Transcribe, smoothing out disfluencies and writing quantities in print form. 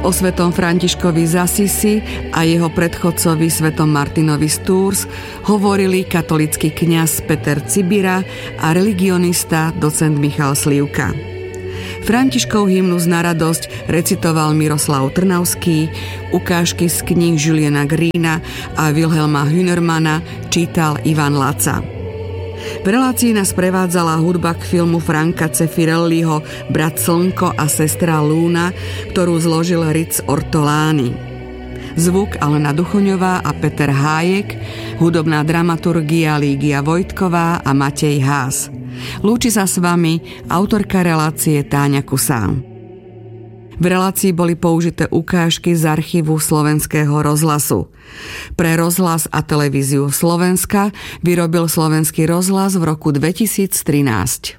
O svetom Františkovi z Assisi a jeho predchodcovi svetom Martinovi z Tours hovorili katolícky kňaz Peter Cibira a religionista docent Michal Slivka. Františkov hymnus na radosť recitoval Miroslav Trnavský, ukážky z kníh Juliana Greena a Wilhelma Hünermana čítal Ivan Laca. V relácii nás prevádzala hudba k filmu Franca Zeffirelliho Brat Slnko a sestra Lúna, ktorú zložil Ritz Ortolani. Zvuk Alena Duchoňová a Peter Hájek, hudobná dramaturgia Lígia Vojtková a Matej Haas. Lúči sa s vami autorka relácie Táňa Kusán. V relácii boli použité ukážky z archívu Slovenského rozhlasu. Pre rozhlas a televíziu Slovenska vyrobil Slovenský rozhlas v roku 2013.